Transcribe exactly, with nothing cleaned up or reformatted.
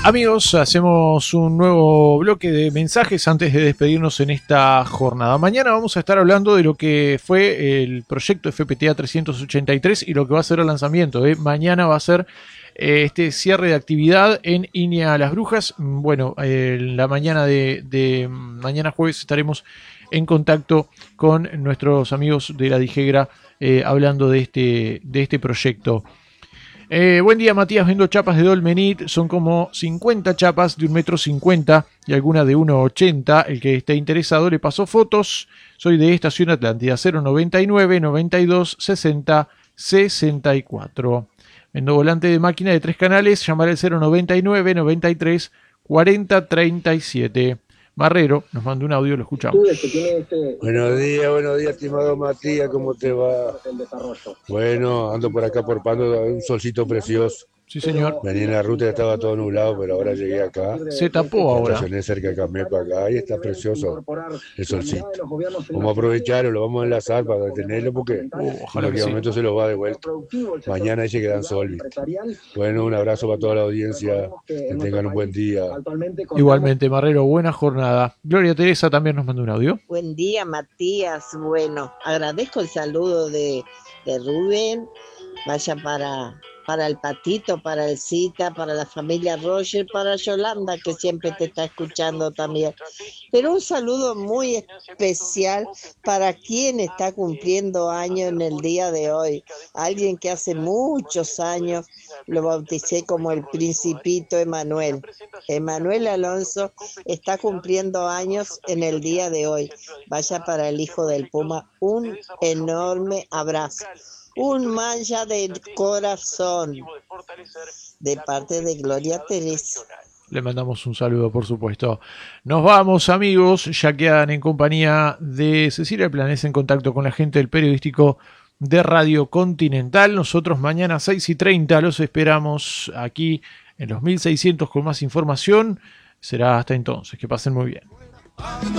Amigos, hacemos un nuevo bloque de mensajes antes de despedirnos en esta jornada. Mañana vamos a estar hablando de lo que fue el proyecto F P T A trescientos ochenta y tres y lo que va a ser el lanzamiento. ¿eh? Mañana va a ser eh, este cierre de actividad en Iña Las Brujas. Bueno, eh, la mañana de, de mañana jueves estaremos en contacto con nuestros amigos de la Dijegra eh, hablando de este, de este proyecto. Eh, buen día, Matías. Vendo chapas de Dolmenit. Son como cincuenta chapas de un metro cincuenta y algunas de uno ochenta. El que esté interesado le paso fotos. Soy de Estación Atlántida. cero noventa y nueve, noventa y dos, sesenta, sesenta y cuatro. Vendo volante de máquina de tres canales. Llamar al cero noventa y nueve, noventa y tres, cuarenta, treinta y siete. Marrero nos mandó un audio, lo escuchamos. Buenos días, buenos días, estimado Matías, ¿cómo te va? Bueno, ando por acá por Pando, un solcito precioso. Sí, señor. Venía en la ruta y estaba todo nublado, pero ahora llegué acá. Se tapó ahora. Estacioné cerca de Camepa acá y está precioso el solcito. Vamos a aprovecharlo, lo vamos a enlazar para detenerlo porque Oh, ojalá en que cualquier sí. momento se lo va de vuelta. Mañana dice que dan sol, ¿viste? Bueno, un abrazo para toda la audiencia, que tengan un buen día. Igualmente, Marrero, buena jornada. Gloria Teresa también nos mandó un audio. Buen día, Matías. Bueno, agradezco el saludo de, de Rubén. Vaya para, para el Patito, para el Cita, para la familia Roger, para Yolanda, que siempre te está escuchando también. Pero un saludo muy especial para quien está cumpliendo años en el día de hoy. Alguien que hace muchos años lo bauticé como el Principito Emanuel. Emanuel Alonso está cumpliendo años en el día de hoy. Vaya para el hijo del Puma, un enorme abrazo. Un mancha del corazón de parte de Gloria Teresa. Le mandamos un saludo, por supuesto. Nos vamos, amigos. Ya quedan en compañía de Cecilia Planés en contacto con la gente del periodístico de Radio Continental. Nosotros mañana a seis y treinta los esperamos aquí en los mil seiscientos con más información. Será hasta entonces. Que pasen muy bien.